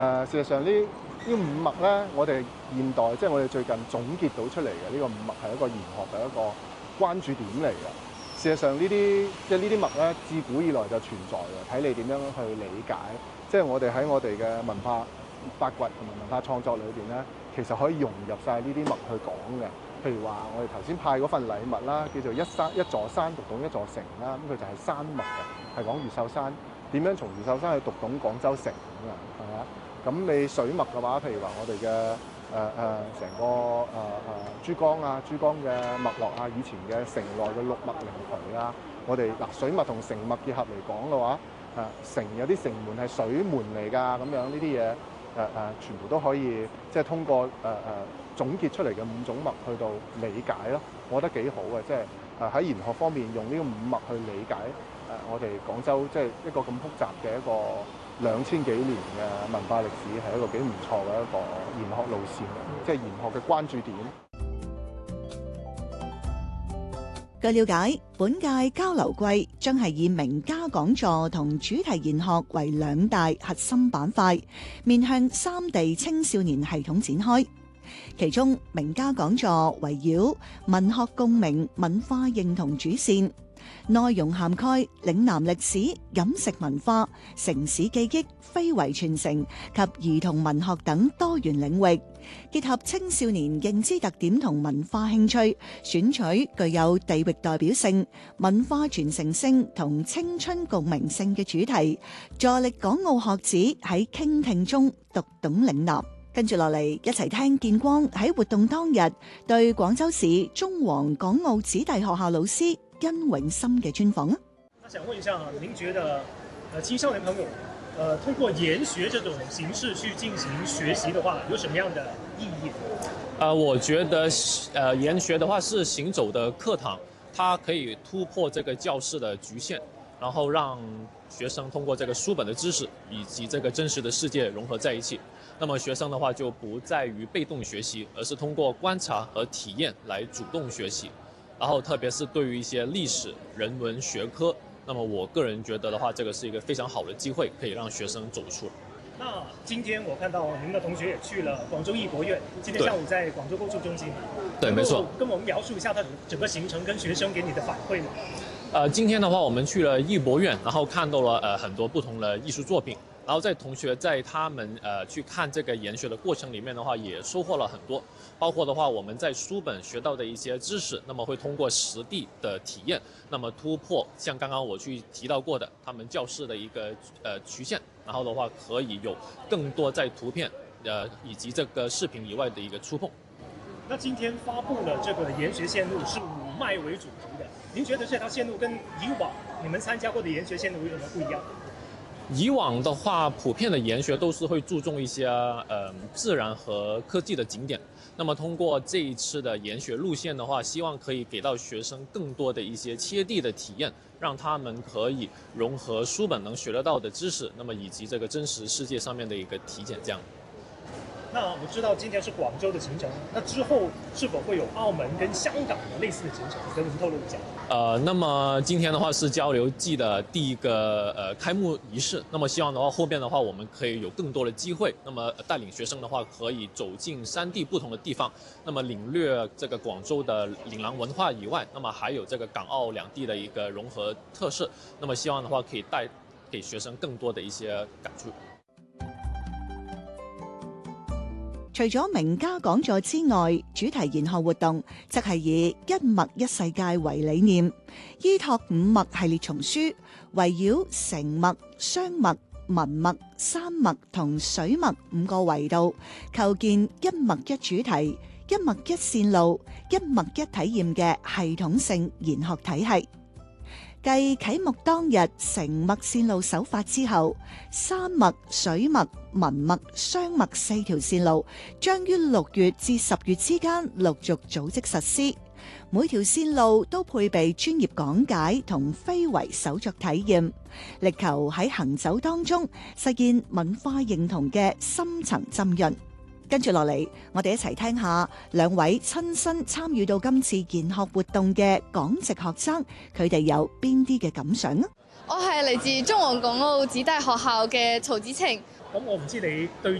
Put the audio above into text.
事實上呢五脈咧，我哋現代即係我哋最近總結到出嚟嘅呢個五脈係一個玄學嘅一個關注點嚟嘅。事實上呢啲脈咧，自古以來就存在嘅，睇你點樣去理解。即係我哋喺我哋嘅文化發掘同埋文化創作裏邊咧，其實可以融入晒呢啲脈去講嘅。譬如話，我哋頭先派嗰份禮物啦，叫做一座山讀懂一座城啦，咁佢就係山脈嘅，係講越秀山點樣從越秀山去讀懂廣州城咁啊，係咪啊？咁你水脈嘅話，譬如話我哋嘅成個珠江啊，珠江嘅脈絡啊，以前嘅城內嘅六脈靈渠啊，我哋水脈同城脈結合嚟講嘅話，城有啲城門係水門嚟㗎，咁樣呢啲嘢全部都可以即係通過總結出嚟嘅五種脈去到理解咯，我覺得幾好嘅，即係喺玄學方面用呢個五脈去理解我哋廣州即係一個咁複雜嘅一個2000幾年嘅文化歷史，係一個幾唔錯嘅一個玄學路線，即係玄學嘅關注點。 據了解，本屆交流季將係以名家講座同主題玄學為兩大核心板塊，面向三地青少年系統展開。其中名家講座圍繞文學共鳴、文化認同主線，內容涵蓋嶺南歷史、飲食文化、城市記憶、非遺傳承及兒童文學等多元領域，結合青少年認知特點同文化興趣，選取具有地域代表性、文化傳承性同青春共鳴性嘅主題，助力港澳學子喺傾聽中讀懂嶺南。跟住落嚟，一齊聽建光喺活動當日對廣州市中皇港澳子弟學校老師殷永森嘅專訪。 那想問一下，您覺得青少年朋友通過研學這種形式去進行學習的話，有什麼樣的意義？ 我覺得研學的話是行走的課堂，它可以突破這個教室的局限，然後讓學生通過這個書本的知識以及這個真實的世界融合在一起。那麼學生的話就不在於被動學習，而是通過觀察和體驗來主動學習。然後特別是對於一些歷史、人文學科，那麼我個人覺得的話，這個是一個非常好的機會，可以讓學生走出。 那今天我看到您的同學也去了廣州藝博院，今天下午在廣州購書中心。 對，沒錯。 跟我們描述一下它整個行程跟學生給你的反饋嘛。 今天的話，我們去了藝博院，然後看到了很多不同的藝術作品。然後在同學在他們去看這個研學的過程裡面的話，也收穫了很多。包括的話，我們在書本學到的一些知識，那麼會通過實地的體驗，那麼突破像剛剛我去提到過的他們教室的一個局限，然後的話可以有更多在圖片以及這個視頻以外的一個觸碰。 那今天發布了這個研學線路是5脈為主題的，您覺得這條線路跟以往你們參加過的研學線路有什麼不一樣？ 以往的話，普遍的研學都是會注重一些自然和科技的景點。那麼通過這一次的研學路線的話，希望可以給到學生更多的一些貼地的體驗，讓他們可以融合書本能學得到的知識，那麼以及這個真實世界上面的一個體檢，這樣。 那我知道今天是廣州的行程，那之後是否會有澳門跟香港的類似的行程？跟我們透露一下。 那麼今天的話是交流季的第一個開幕儀式，那麼希望的話後面的話我們可以有更多的機會，那麼帶領學生的話可以走進三地不同的地方，那麼領略這個廣州的嶺南文化以外，那麼還有這個港澳兩地的一個融合特色，那麼希望的話可以帶給學生更多的一些感觸。 除咗名家講座之外，主題研學活動則係以一脈一世界為理念，依託五脈系列叢書，圍繞城脈、商脈、文脈、山脈同水脈5個維度，構建一脈一主題、一脈一線路、一脈一體驗嘅系統性研學體系。繼啟幕當日城脈線路首發之後，山脈、水脈、文脈、商脈4條線路將於6月至10月之間陸續組織實施。每條線路都配備專業講解同非遺手作體驗，力求喺行走當中實現文化認同嘅深層浸潤。跟住落嚟，我哋一齊聽下兩位親身參與到今次研學活動嘅港籍學生，佢哋有邊啲嘅感想啊？ 我係嚟自中皇港澳子弟學校嘅曹子晴。 咁我唔知你對